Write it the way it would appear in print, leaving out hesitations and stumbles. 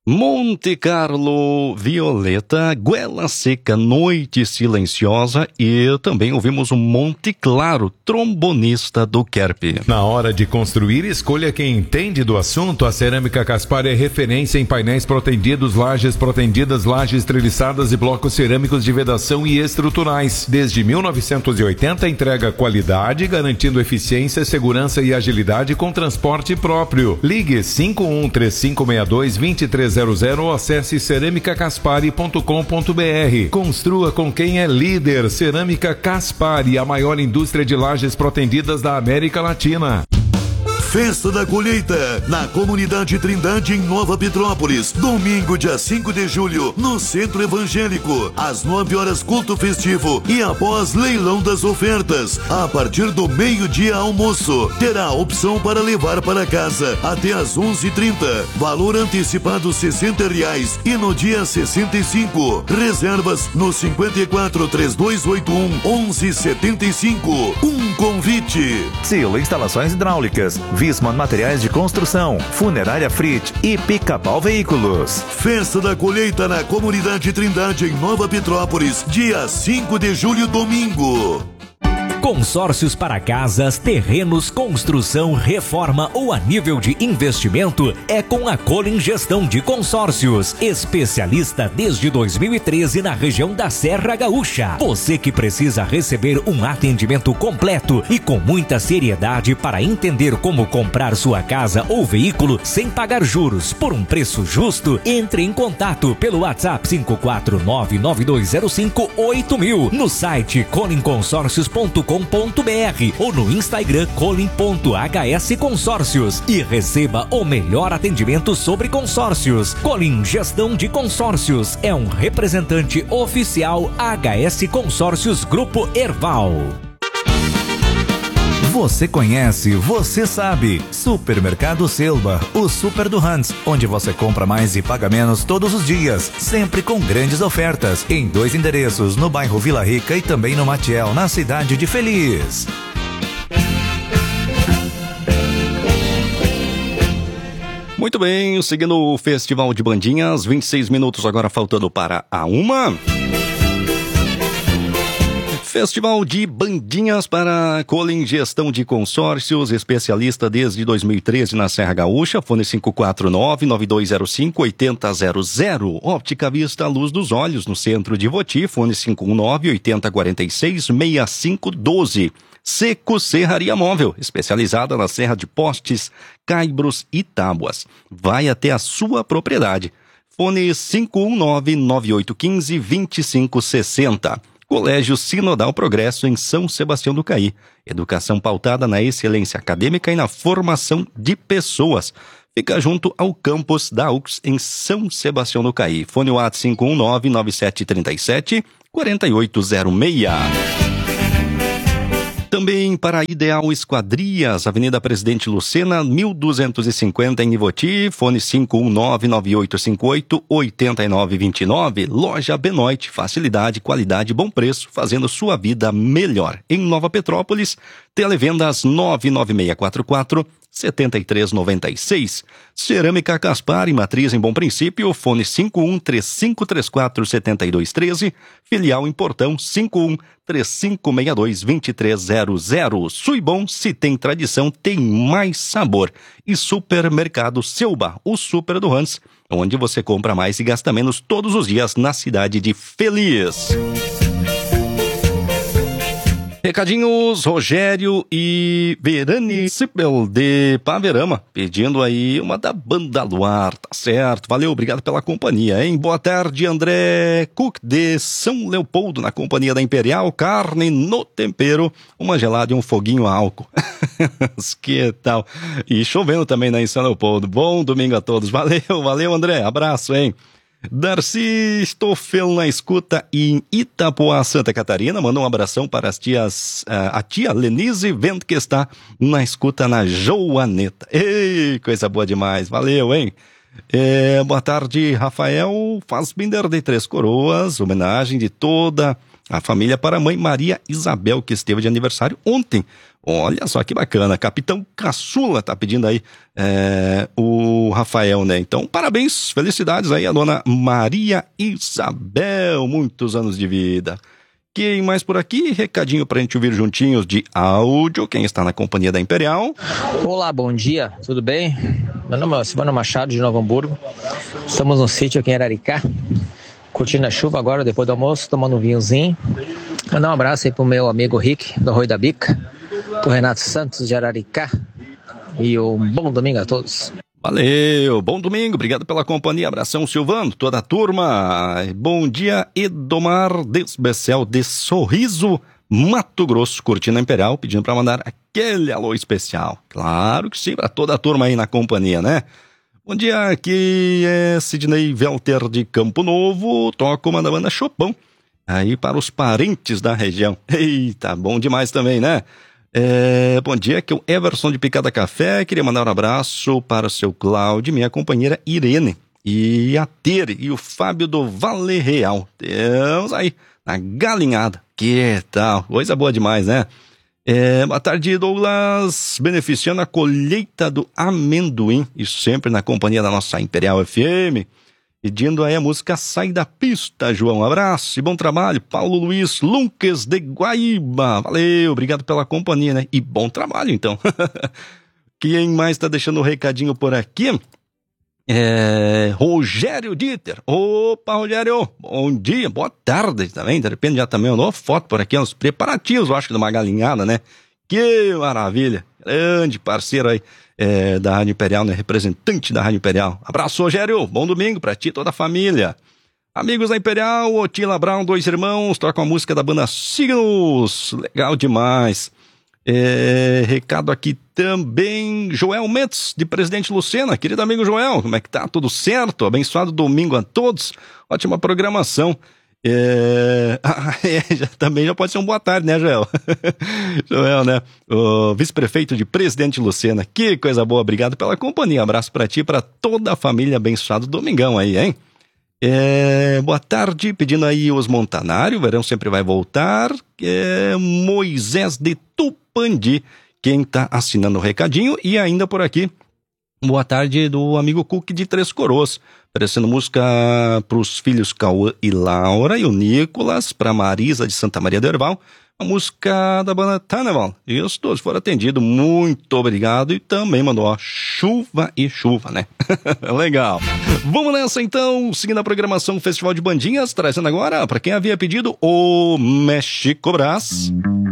Monte Carlo, Violeta, Goela Seca, Noite Silenciosa e também ouvimos o Monte Claro, trombonista do Kerp. Na hora de construir, escolha quem entende do assunto. A Cerâmica Caspar é referência em painéis protendidos, lajes protendidas, lajes treliçadas e blocos cerâmicos de vedação e estruturais. Desde 1980 entrega qualidade, garantindo eficiência, segurança e agilidade com transporte próprio. Ligue 513562-2300 ou acesse ceramicacaspari.com.br. Construa com quem é líder. Cerâmica Caspari, a maior indústria de lajes protendidas da América Latina. Festa da Colheita, na Comunidade Trindade, em Nova Petrópolis. Domingo, dia 5 de julho, no Centro Evangélico. Às 9 horas, culto festivo. E após, leilão das ofertas. A partir do meio-dia, almoço. Terá opção para levar para casa até às 11h30. Valor antecipado R$60 e no dia 65. Reservas no 54-3281-1175. Um convite. Silo Instalações Hidráulicas, Vismon Materiais de Construção, Funerária Frit e Pica-Pau Veículos. Festa da Colheita na Comunidade Trindade, em Nova Petrópolis, dia 5 de julho, domingo. Consórcios para casas, terrenos, construção, reforma ou a nível de investimento é com a Colin Gestão de Consórcios, especialista desde 2013 na região da Serra Gaúcha. Você que precisa receber um atendimento completo e com muita seriedade para entender como comprar sua casa ou veículo sem pagar juros por um preço justo, entre em contato pelo WhatsApp 54992058000, no site colinconsórcios.com.br ou no Instagram colin.hs Consórcios e receba o melhor atendimento sobre consórcios. Colin Gestão de Consórcios é um representante oficial HS Consórcios Grupo Erval. Você conhece, você sabe. Supermercado Selba, o super do Hans, onde você compra mais e paga menos todos os dias, sempre com grandes ofertas, em 2 endereços, no bairro Vila Rica e também no Matiel, na cidade de Feliz. Muito bem, seguindo o Festival de Bandinhas, 26 minutos agora faltando para a 1. Festival de Bandinhas para Colin Gestão de Consórcios, especialista desde 2013 na Serra Gaúcha, fone 549-9205-8000. Óptica Vista Luz dos Olhos, no centro de Voti, fone 519-8046-6512. Seco Serraria Móvel, especializada na serra de postes, caibros e tábuas. Vai até a sua propriedade. Fone 519-9815-2560. Colégio Sinodal Progresso em São Sebastião do Caí. Educação pautada na excelência acadêmica e na formação de pessoas. Fica junto ao campus da UX em São Sebastião do Caí. Fone WhatsApp 519-9737-4806. Também para a Ideal Esquadrias, Avenida Presidente Lucena, 1250 em Ivoti, fone 519-9858-8929. Loja Benoit, facilidade, qualidade, bom preço, fazendo sua vida melhor. Em Nova Petrópolis, televendas 99644-7396. Cerâmica Caspar e Matriz em Bom Princípio, fone 51-3534-7213. Filial em Portão 51-3562-2300. Suibom, se tem tradição, tem mais sabor. E Supermercado Selba, o super do Hans, onde você compra mais e gasta menos todos os dias na cidade de Feliz. Recadinhos, Rogério e Verani Cipel de Paverama, pedindo aí uma da Banda Luar, tá certo? Valeu, obrigado pela companhia, hein? Boa tarde, André Cook de São Leopoldo, na companhia da Imperial, carne no tempero, uma gelada e um foguinho a álcool. Que tal? E chovendo também, né, em São Leopoldo. Bom domingo a todos, valeu, André, abraço, hein? Darcy Stoffel na escuta em Itapoá, Santa Catarina. Manda um abração para as tias, a tia Lenise, vendo que está na escuta na Joaneta. Ei, coisa boa demais, valeu, hein? Boa tarde, Rafael Fassbinder de Três Coroas, homenagem de toda a família para a mãe Maria Isabel, que esteve de aniversário ontem. Olha só que bacana, Capitão Caçula tá pedindo aí o Rafael, né? Então, parabéns, felicidades aí a dona Maria Isabel, muitos anos de vida. Quem mais por aqui? Recadinho pra gente ouvir juntinhos de áudio, quem está na companhia da Imperial. Olá, bom dia, tudo bem? Meu nome é Silvano Machado, de Novo Hamburgo. Estamos no sítio aqui em Araricá, curtindo a chuva agora, depois do almoço, tomando um vinhozinho. Mandar um abraço aí pro meu amigo Rick, do Arroio da Bica, pro Renato Santos, de Araricá. E um bom domingo a todos. Valeu, bom domingo, obrigado pela companhia, abração Silvano, toda a turma. Bom dia, Edomar Desbecel de Sorriso, Mato Grosso, curtindo a Imperial, pedindo para mandar aquele alô especial. Claro que sim, para toda a turma aí na companhia, né? Bom dia, aqui é Sidney Velter de Campo Novo, toco uma da banda Chopão, aí para os parentes da região. Eita, bom demais também, né? Bom dia, aqui é o Everson de Picada Café, queria mandar um abraço para o seu Cláudio, minha companheira Irene, e a Tere e o Fábio do Vale Real. Temos aí, na galinhada, que tal? Coisa boa demais, né? Boa tarde, Douglas, beneficiando a colheita do amendoim, e sempre na companhia da nossa Imperial FM. Pedindo aí a música Sai da Pista, João. Um abraço e bom trabalho. Paulo Luiz Lunques de Guaíba. Valeu, obrigado pela companhia, né? E bom trabalho, então. Quem mais tá deixando um recadinho por aqui? Rogério Dieter. Opa, Rogério, bom dia, boa tarde também. De repente já também mandou foto por aqui, uns preparativos, eu acho que de uma galinhada, né? Que maravilha. Grande parceiro aí. Da Rádio Imperial, né? Representante da Rádio Imperial. Abraço, Rogério. Bom domingo pra ti e toda a família. Amigos da Imperial, Otila Brown, dois irmãos, tocam a música da banda Signos. Legal demais. Recado aqui também, Joel Metz, de Presidente Lucena. Querido amigo Joel, como é que tá? Tudo certo? Abençoado domingo a todos. Ótima programação. Também já pode ser um boa tarde, né, Joel? Joel, né? O vice-prefeito de Presidente Lucena. Que coisa boa, obrigado pela companhia. Abraço pra ti e pra toda a família. Abençoado domingão aí, hein? Boa tarde, pedindo aí os Montanário, o verão sempre vai voltar. Moisés de Tupandi, quem tá assinando o recadinho. E ainda por aqui, boa tarde do amigo Cook de Três Coroas, oferecendo música pros filhos Cauã e Laura e o Nicolas, pra Marisa de Santa Maria do Herval, a música da banda Taneval. E os todos foram atendidos, muito obrigado. E também mandou, ó, chuva e chuva, né? Legal. Vamos nessa então, seguindo a programação do Festival de Bandinhas, trazendo agora, pra quem havia pedido, o México Brás.